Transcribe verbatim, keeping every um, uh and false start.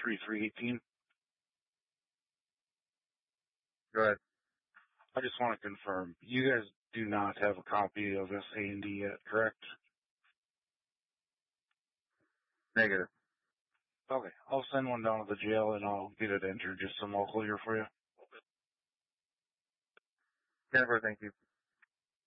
three three one eight. Go ahead. I just want to confirm, you guys do not have a copy of S A and D yet, correct? Negative. Okay, I'll send one down to the jail and I'll get it entered just some local here for you. Jennifer, thank you.